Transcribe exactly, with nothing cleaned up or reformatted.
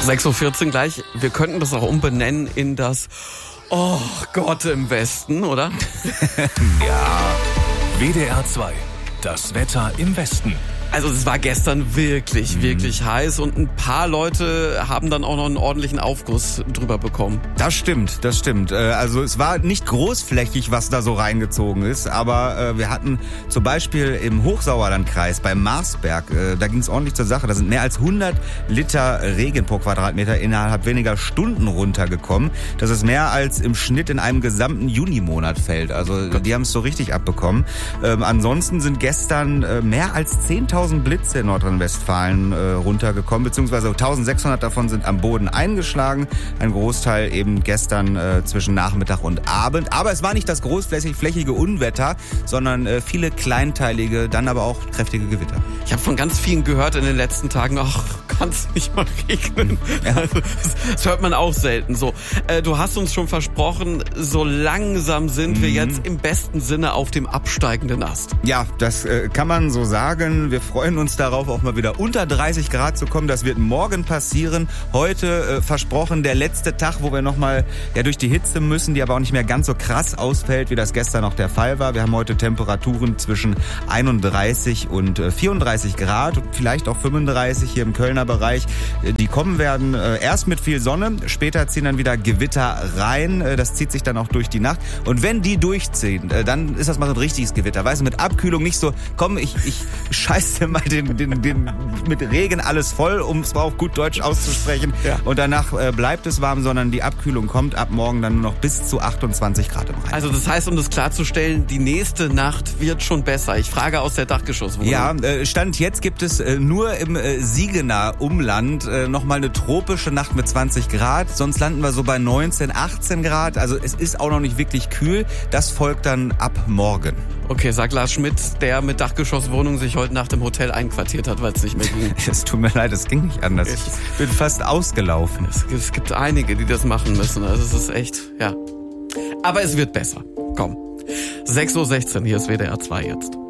sechs Uhr vierzehn gleich. Wir könnten das auch umbenennen in das Oh Gott im Westen, oder? Ja. W D R zwei. Das Wetter im Westen. Also es war gestern wirklich, mhm. wirklich heiß und ein paar Leute haben dann auch noch einen ordentlichen Aufguss drüber bekommen. Das stimmt, das stimmt. Also es war nicht großflächig, was da so reingezogen ist, aber wir hatten zum Beispiel im Hochsauerlandkreis beim Marsberg, da ging es ordentlich zur Sache. Da sind mehr als hundert Liter Regen pro Quadratmeter innerhalb weniger Stunden runtergekommen. Das ist mehr als im Schnitt in einem gesamten Junimonat fällt. Also die haben es so richtig abbekommen. Ähm, ansonsten sind gestern äh, mehr als zehntausend Blitze in Nordrhein-Westfalen äh, runtergekommen, beziehungsweise eintausendsechshundert davon sind am Boden eingeschlagen. Ein Großteil eben gestern äh, zwischen Nachmittag und Abend. Aber es war nicht das großflächige Unwetter, sondern äh, viele kleinteilige, dann aber auch kräftige Gewitter. Ich habe von ganz vielen gehört in den letzten Tagen, ach, kann es nicht mal regnen. Ja. Also, das, das hört man auch selten so. Äh, du hast uns schon versprochen, so langsam sind mhm. wir jetzt im besten Sinne auf dem absteigenden Ast. Ja, das äh, kann man so sagen. Wir freuen uns darauf, auch mal wieder unter dreißig Grad zu kommen. Das wird morgen passieren. Heute äh, versprochen der letzte Tag, wo wir nochmal ja, durch die Hitze müssen, die aber auch nicht mehr ganz so krass ausfällt, wie das gestern noch der Fall war. Wir haben heute Temperaturen zwischen einunddreißig und äh, vierunddreißig Grad, vielleicht auch fünfunddreißig hier im Kölner Bereich. Äh, die kommen werden äh, erst mit viel Sonne, später ziehen dann wieder Gewitter rein. Äh, das zieht sich dann auch durch die Nacht. Und wenn die durchziehen, äh, dann ist das mal so ein richtiges Gewitter. Weißt du, mit Abkühlung nicht so, komm, ich, ich scheiße mal den, den, den, mit Regen alles voll, um es mal auf gut Deutsch auszusprechen. Ja. Und danach äh, bleibt es warm, sondern die Abkühlung kommt ab morgen dann nur noch bis zu achtundzwanzig Grad im Rhein. Also das heißt, um das klarzustellen, die nächste Nacht wird schon besser. Ich frage aus der Dachgeschosswohnung. Ja, äh, Stand jetzt gibt es äh, nur im äh, Siegener Umland äh, nochmal eine tropische Nacht mit zwanzig Grad. Sonst landen wir so bei neunzehn, achtzehn Grad. Also es ist auch noch nicht wirklich kühl. Das folgt dann ab morgen. Okay, sagt Lars Schmidt, der mit Dachgeschosswohnung sich heute Nacht im Hotel einquartiert hat, weil es nicht mehr ging. Es tut mir leid, es ging nicht anders. Ich bin fast ausgelaufen. Es, es gibt einige, die das machen müssen. Also es ist echt, ja. Aber es wird besser. Komm. sechs Uhr sechzehn, hier ist W D R zwei jetzt.